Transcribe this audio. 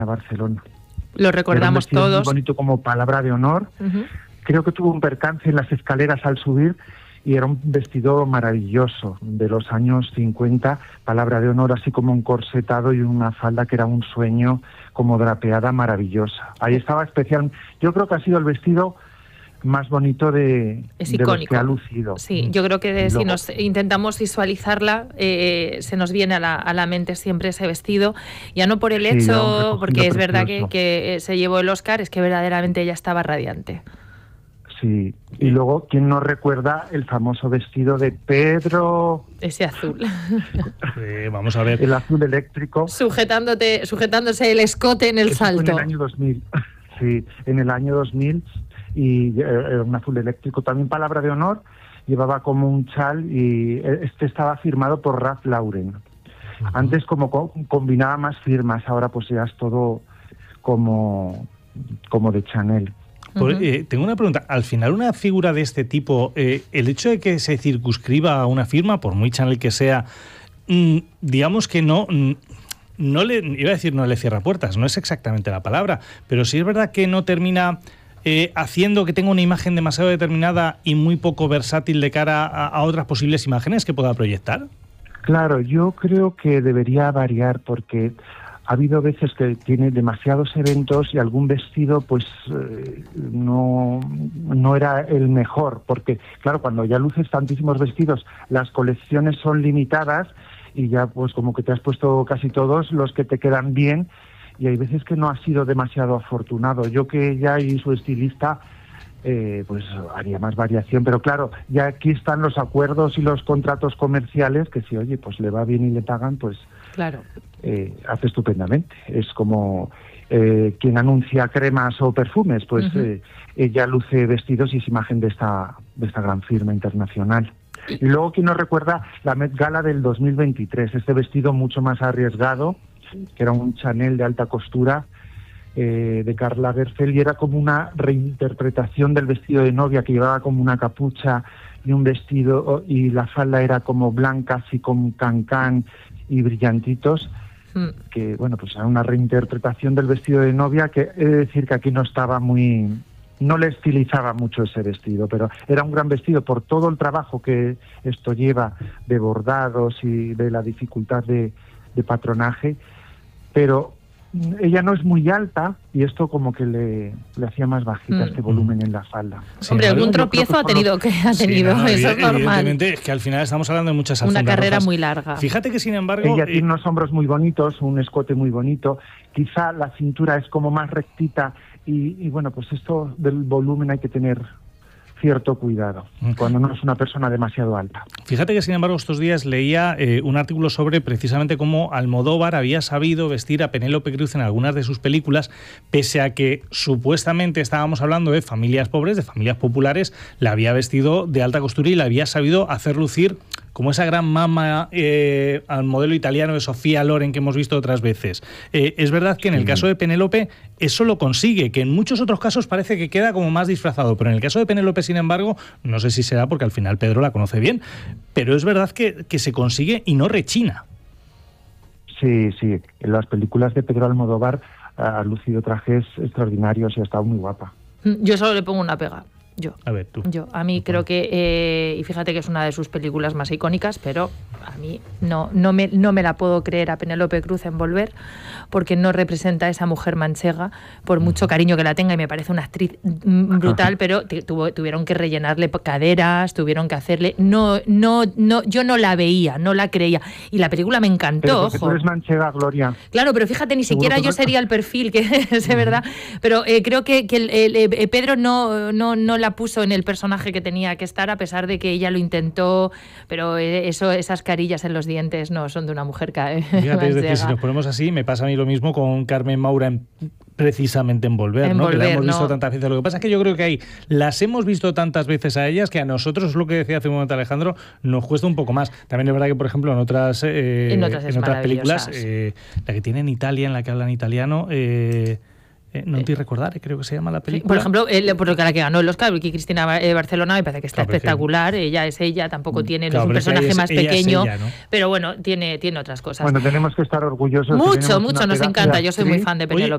Barcelona. Lo recordamos Era un vestido todos. muy bonito como palabra de honor. Creo que tuvo un percance en las escaleras al subir y era un vestido maravilloso de los años 50, palabra de honor, así como un corsetado y una falda que era un sueño como drapeada maravillosa. Ahí estaba especial. Yo creo que ha sido el vestido más bonito de los que ha lucido. Sí, yo creo que si nos intentamos visualizarla, se nos viene a la mente siempre ese vestido, ya no por el hecho, porque es verdad que se llevó el Oscar, es que verdaderamente ella estaba radiante. Sí, y luego, ¿quién no recuerda el famoso vestido de Pedro? Ese azul. Vamos a ver. El azul eléctrico. Sujetándose el escote en el salto. En el año 2000. Sí, en el año 2000. Y un azul eléctrico, también palabra de honor, llevaba como un chal y este estaba firmado por Ralph Lauren. Antes como combinaba más firmas, ahora pues ya es todo como de Chanel. Tengo una pregunta. Al final, una figura de este tipo, el hecho de que se circunscriba a una firma, por muy Chanel que sea, digamos que no le, iba a decir no le cierra puertas, no es exactamente la palabra, pero sí es verdad que no termina haciendo que tenga una imagen demasiado determinada y muy poco versátil de cara a otras posibles imágenes que pueda proyectar. Claro, yo creo que debería variar porque ha habido veces que tiene demasiados eventos y algún vestido pues no era el mejor, porque claro, cuando ya luces tantísimos vestidos, las colecciones son limitadas y ya pues como que te has puesto casi todos los que te quedan bien y hay veces que no ha sido demasiado afortunado. Yo que ella y su estilista pues haría más variación, pero claro, ya aquí están los acuerdos y los contratos comerciales que si oye, pues le va bien y le pagan, pues claro, hace estupendamente. Es como quien anuncia cremas o perfumes, pues ella luce vestidos y es imagen de esta gran firma internacional. Y luego, ¿quién nos recuerda la Met Gala del 2023? Este vestido mucho más arriesgado, que era un Chanel de alta costura de Karl Lagerfeld, y era como una reinterpretación del vestido de novia, que llevaba como una capucha y un vestido, y la falda era como blanca, así con cancán y brillantitos, que bueno, pues era una reinterpretación del vestido de novia, que he de decir que aquí no le estilizaba mucho ese vestido, pero era un gran vestido por todo el trabajo que esto lleva de bordados y de la dificultad de patronaje, pero ella no es muy alta y esto como que le hacía más bajita este volumen en la falda. Sí, hombre, algún tropiezo ha tenido, eso es normal. Evidentemente, es que al final estamos hablando de muchas alfombras rojas. Una carrera rojas. muy larga. Fíjate que sin embargo... Ella tiene unos hombros muy bonitos, un escote muy bonito, quizá la cintura es como más rectita y bueno, pues esto del volumen hay que tener cierto cuidado cuando no es una persona demasiado alta. Fíjate que, sin embargo, estos días leía un artículo sobre precisamente cómo Almodóvar había sabido vestir a Penélope Cruz en algunas de sus películas, pese a que supuestamente estábamos hablando de familias pobres, de familias populares, la había vestido de alta costura y la había sabido hacer lucir como esa gran mama al modelo italiano de Sofía Loren que hemos visto otras veces. Es verdad que en el caso de Penélope eso lo consigue, que en muchos otros casos parece que queda como más disfrazado, pero en el caso de Penélope, sin embargo, no sé si será porque al final Pedro la conoce bien, pero es verdad que se consigue y no rechina. Sí, en las películas de Pedro Almodóvar ha lucido trajes extraordinarios y ha estado muy guapa. Yo solo le pongo una pega. A ver, tú. A mí creo que, y fíjate que es una de sus películas más icónicas, pero a mí no me la puedo creer a Penélope Cruz en Volver, porque no representa a esa mujer manchega, por mucho cariño que la tenga, y me parece una actriz brutal, pero tuvieron que rellenarle caderas, tuvieron que hacerle... yo no la veía, no la creía, y la película me encantó, pero porque tú eres manchega, Gloria. Claro, pero fíjate, ni siquiera yo sería el perfil, que es verdad, pero creo que Pedro no la puso en el personaje que tenía que estar, a pesar de que ella lo intentó, pero esas carillas en los dientes no son de una mujer Fíjate, es decir, si nos ponemos así, me pasa a mí lo mismo con Carmen Maura precisamente en Volver, ¿no? Que la hemos visto tantas veces. Lo que pasa es que yo creo que ahí las hemos visto tantas veces a ellas que a nosotros, lo que decía hace un momento Alejandro, nos cuesta un poco más. También es verdad que, por ejemplo, en otras películas, la que tiene en Italia, en la que hablan italiano... No te recordar, creo que se llama la película. Por ejemplo, por la que ganó el Oscar, Vicky Cristina Barcelona, me parece que está espectacular. Ella es ella, tampoco tiene, no es un personaje más pequeño, ella, ¿no? Pero bueno, tiene otras cosas. Bueno, tenemos que estar orgullosos. Mucho, nos encanta. Yo soy muy fan de Penélope.